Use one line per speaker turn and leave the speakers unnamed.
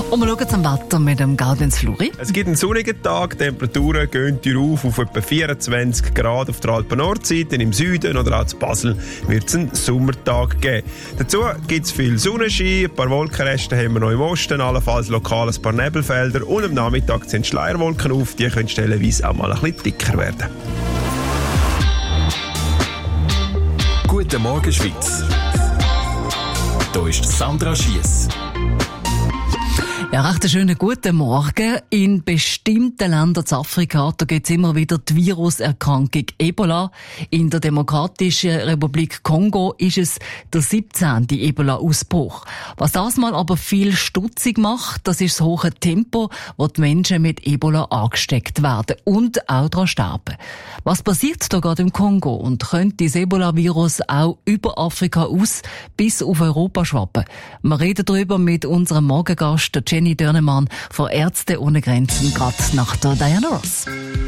Und wir schauen zum Wetter mit dem Gaudenz Fluri.
Es gibt einen sonnigen Tag, die Temperaturen gehen auf etwa 24 Grad auf der Alpen-Nordseite. Im Süden oder auch zu Basel wird es einen Sommertag geben. Dazu gibt es viel Sonnenschein, ein paar Wolkenreste haben wir noch im Osten, allenfalls lokal ein paar Nebelfelder und am Nachmittag sind Schleierwolken auf, die können stellenweise auch mal ein bisschen dicker werden.
Guten Morgen, Schweiz. Hier ist Sandra Schiess.
Ja, recht einen schönen guten Morgen. In bestimmten Ländern in Afrika, da gibt es immer wieder die Viruserkrankung Ebola. In der Demokratischen Republik Kongo ist es der 17. Ebola-Ausbruch. Was das mal aber viel stutzig macht, das ist das hohe Tempo, wo die Menschen mit Ebola angesteckt werden und auch daran sterben. Was passiert da gerade im Kongo und könnte das Ebola-Virus auch über Afrika aus bis auf Europa schwappen? Wir reden darüber mit unserem Morgengast, Jenny Dörnemann von Ärzte ohne Grenzen, gerade nach der Diana Ross.